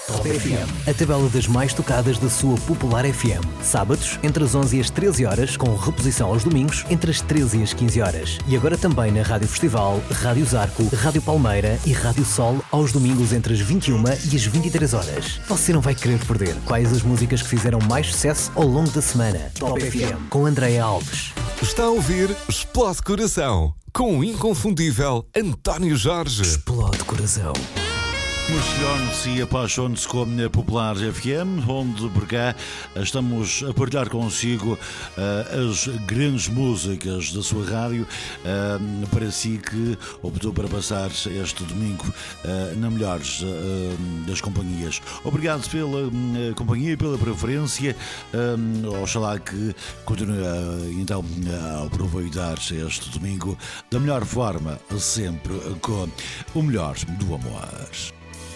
Top FM, a tabela das mais tocadas da sua popular FM. Sábados, entre as 11 e as 13 horas, com reposição aos domingos, entre as 13 e as 15 horas. E agora também na Rádio Festival, Rádio Zarco, Rádio Palmeira e Rádio Sol, aos domingos entre as 21 e as 23 horas. Você não vai querer perder quais as músicas que fizeram mais sucesso ao longo da semana. Top FM, com Andréa Alves. Está a ouvir Explode Coração, com o inconfundível António Jorge. Explode Coração. Emocione-se e apaixone-se com a Popular FM, onde por cá estamos a partilhar consigo as grandes músicas da sua rádio, para si que optou para passar este domingo na melhor das companhias. Obrigado pela companhia e pela preferência. Oxalá que continue então a aproveitar este domingo da melhor forma, sempre com o melhor do amor.